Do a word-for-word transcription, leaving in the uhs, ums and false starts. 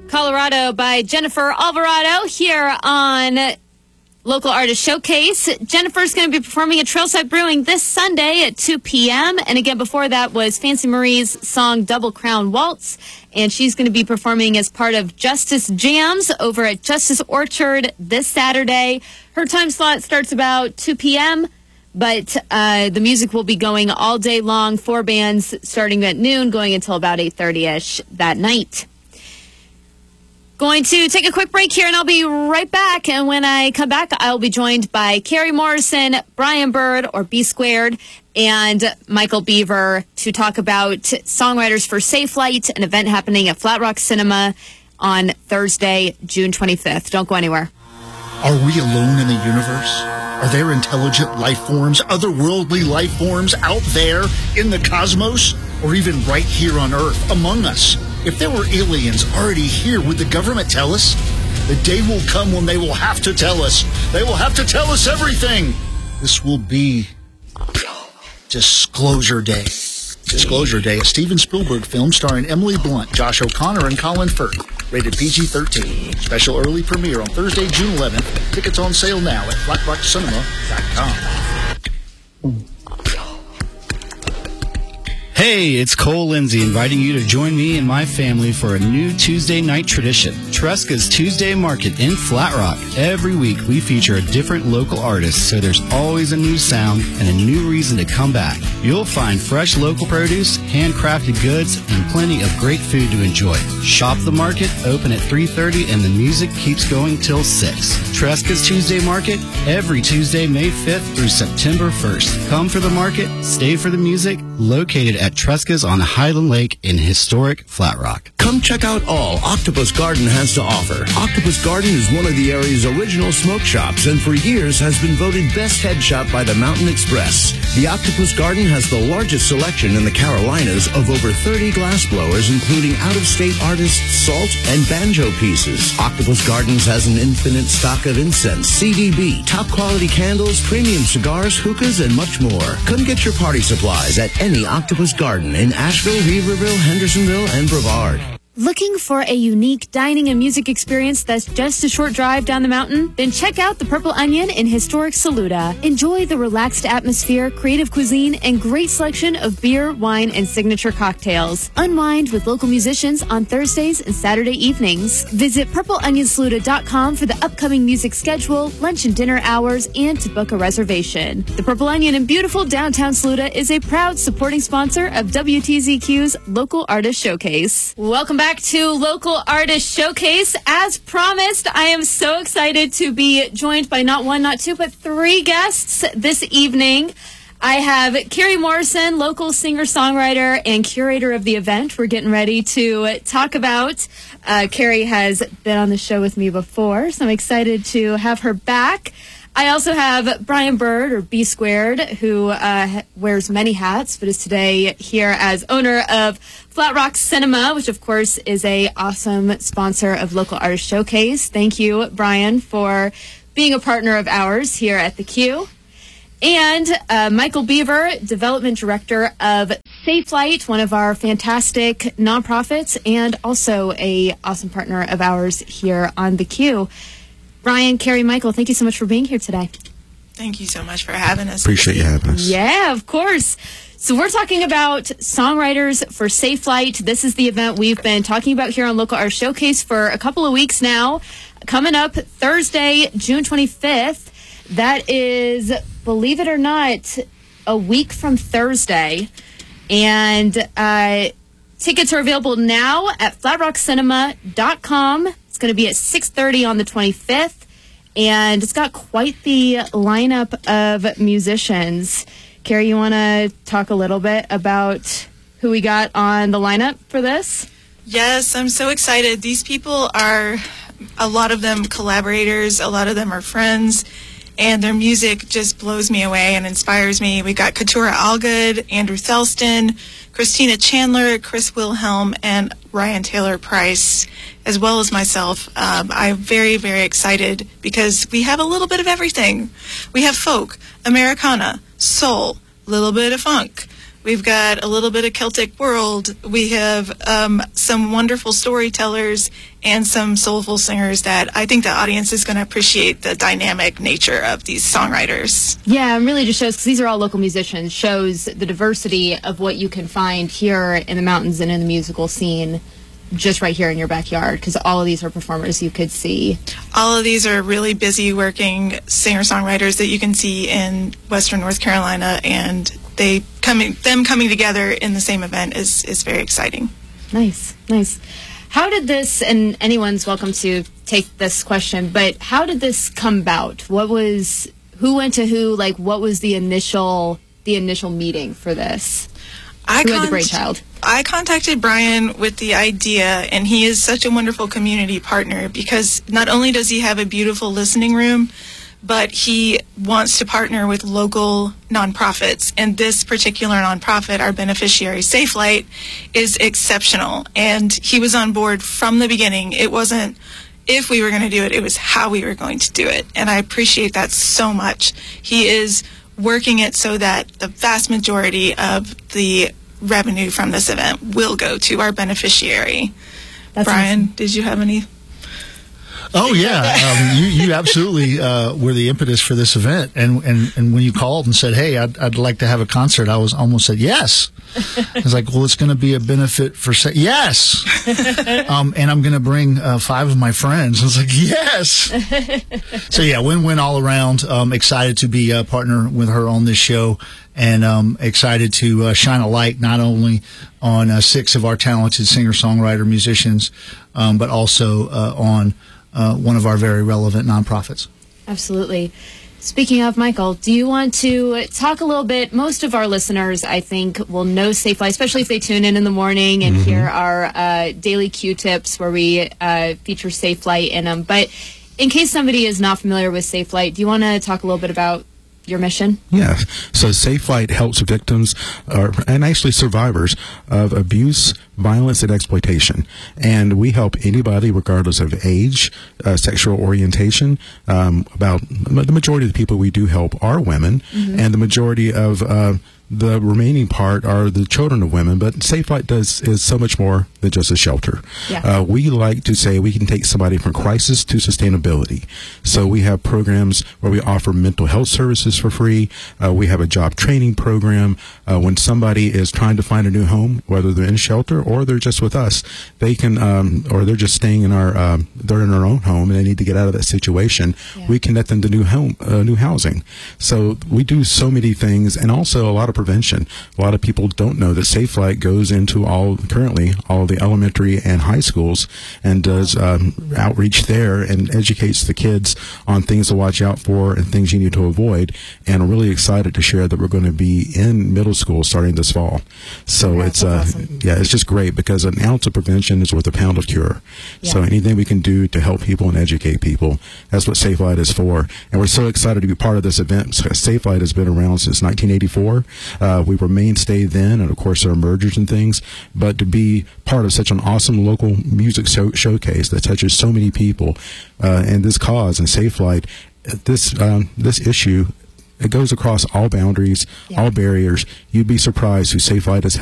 Colorado by Jennifer Alvarado here on Local Artist Showcase. Jennifer's going to be performing at Trailside Brewing this Sunday at two p.m. And again, before that was Fancy Marie's song Double Crown Waltz. And she's going to be performing as part of Justice Jams over at Justice Orchard this Saturday. Her time slot starts about two p.m., but uh, the music will be going all day long. Four bands starting at noon, going until about eight thirty-ish that night. Going to take a quick break here, and I'll be right back. And when I come back, I'll be joined by Carrie Morrison, Brian Bird, or B Squared, and Michael Beaver to talk about Songwriters for Safe Flight, an event happening at Flat Rock Cinema on Thursday, June twenty-fifth. Don't go anywhere. Are we alone in the universe? Are there intelligent life forms, otherworldly life forms out there in the cosmos, or even right here on Earth among us? If there were aliens already here, would the government tell us? The day will come when they will have to tell us. They will have to tell us everything. This will be Disclosure Day. Disclosure Day, a Steven Spielberg film starring Emily Blunt, Josh O'Connor, and Colin Firth. Rated P G thirteen. Special early premiere on Thursday, June eleventh. Tickets on sale now at flat rock cinema dot com. Hey, it's Cole Lindsay inviting you to join me and my family for a new Tuesday night tradition, Tresca's Tuesday Market in Flat Rock. Every week we feature a different local artist, so there's always a new sound and a new reason to come back. You'll find fresh local produce, handcrafted goods, and plenty of great food to enjoy. Shop the market, open at three thirty, and the music keeps going till six. Tresca's Tuesday Market, every Tuesday, May fifth through September first. Come for the market, stay for the music, located at Tresca's on Highland Lake in historic Flat Rock. Come check out all Octopus Garden has to offer. Octopus Garden is one of the area's original smoke shops and for years has been voted best head shop by the Mountain Express. The Octopus Garden has the largest selection in the Carolinas of over thirty glass blowers, including out-of-state artists' salt and banjo pieces. Octopus Gardens has an infinite stock of incense, C D B, top-quality candles, premium cigars, hookahs, and much more. Come get your party supplies at any Octopus Garden in Asheville, Weaverville, Hendersonville, and Brevard. Looking for a unique dining and music experience that's just a short drive down the mountain? Then check out the Purple Onion in historic Saluda. Enjoy the relaxed atmosphere, creative cuisine, and great selection of beer, wine, and signature cocktails. Unwind with local musicians on Thursdays and Saturday evenings. Visit purple onion saluda dot com for the upcoming music schedule, lunch and dinner hours, and to book a reservation. The Purple Onion in beautiful downtown Saluda is a proud supporting sponsor of W T Z Q's Local Artist Showcase. Welcome back. Back to Local Artist Showcase. As promised, I am so excited to be joined by not one, not two, but three guests this evening. I have Carrie Morrison, local singer-songwriter and curator of the event. We're getting ready to talk about. Uh, Carrie has been on the show with me before, so I'm excited to have her back. I also have Brian Bird, or B Squared, who uh, wears many hats, but is today here as owner of Flat Rock Cinema, which, of course, is a awesome sponsor of Local Artist Showcase. Thank you, Brian, for being a partner of ours here at the Q. And uh, Michael Beaver, Development Director of Safe Flight, one of our fantastic nonprofits, and also a awesome partner of ours here on the Q. Brian, Carrie, Michael, thank you so much for being here today. Thank you so much for having us. Appreciate you having us. Yeah, of course. So we're talking about Songwriters for Safe Flight. This is the event we've been talking about here on Local Art Showcase for a couple of weeks now. Coming up Thursday, June twenty-fifth. That is, believe it or not, a week from Thursday. And uh, tickets are available now at flat rock cinema dot com. It's going to be at six thirty on the twenty-fifth, and it's got quite the lineup of musicians. Carrie, you want to talk a little bit about who we got on the lineup for this? Yes, I'm so excited. These people are, a lot of them collaborators, a lot of them are friends, and their music just blows me away and inspires me. We got Keturah Allgood, Andrew Thelston, Christina Chandler, Chris Wilhelm, and Ryan Taylor Price, as well as myself. Um, I'm very, very excited because we have a little bit of everything. We have folk, Americana, soul, a little bit of funk. We've got a little bit of Celtic World. We have um, some wonderful storytellers and some soulful singers that I think the audience is going to appreciate the dynamic nature of these songwriters. Yeah, and really just shows, because these are all local musicians, shows the diversity of what you can find here in the mountains and in the musical scene just right here in your backyard, because all of these are performers you could see. All of these are really busy working singer-songwriters that you can see in Western North Carolina, and they coming them coming together in the same event is, is very exciting. Nice, nice. How did this, and anyone's welcome to take this question, but how did this come about? What was, who went to who, like what was the initial, the initial meeting for this? I Who had the brainchild? I contacted Brian with the idea, and he is such a wonderful community partner because not only does he have a beautiful listening room, but he wants to partner with local nonprofits. And this particular nonprofit, our beneficiary, SafeLight, is exceptional. And he was on board from the beginning. It wasn't if we were going to do it, it was how we were going to do it. And I appreciate that so much. He is working it so that the vast majority of the revenue from this event will go to our beneficiary. That's Brian, awesome. Did you have any? Oh yeah, um, you you absolutely uh, were the impetus for this event, and, and and when you called and said, "Hey, I'd I'd like to have a concert," I was almost said yes. I was like, "Well, it's going to be a benefit for sa- yes," um, and I'm going to bring uh, five of my friends. I was like, "Yes." So yeah, win-win all around. Um, excited to be a partner with her on this show, and um, excited to uh, shine a light not only on uh, six of our talented singer-songwriter musicians, um, but also uh, on Uh, one of our very relevant nonprofits. Absolutely. Speaking of, Michael, do you want to talk a little bit? Most of our listeners, I think, will know SafeLight, especially if they tune in in the morning and mm-hmm. hear our uh, daily Q-tips where we uh, feature SafeLight in them. But in case somebody is not familiar with SafeLight, do you want to talk a little bit about your mission? Yeah. So SafeLight helps victims uh, and actually survivors of abuse, violence, and exploitation. And we help anybody regardless of age, uh, sexual orientation. Um, about the majority of the people we do help are women, mm-hmm. and the majority of uh, the remaining part are the children of women, but SafeLight does is so much more than just a shelter. Yeah. Uh, we like to say we can take somebody from crisis to sustainability. So we have programs where we offer mental health services for free. Uh, we have a job training program. Uh, when somebody is trying to find a new home, whether they're in shelter or they're just with us, they can, um, or they're just staying in our, um, they're in their own home and they need to get out of that situation. Yeah. We connect them to new home, uh, new housing. So we do so many things, and also a lot of prevention. A lot of people don't know that SafeLight goes into all, currently, all the elementary and high schools and does um, outreach there and educates the kids on things to watch out for and things you need to avoid. And I'm really excited to share that we're going to be in middle school starting this fall. So yeah, it's, uh, awesome. yeah, it's just great because an ounce of prevention is worth a pound of cure. Yeah. So anything we can do to help people and educate people, that's what SafeLight is for. And we're so excited to be part of this event. SafeLight has been around since nineteen eighty-four. Uh, we were mainstay then, and of course there are mergers and things, but to be part of such an awesome local music show showcase that touches so many people, uh, and this cause and SafeLight, this um, this issue, it goes across all boundaries, yeah. all barriers. You'd be surprised who SafeLight has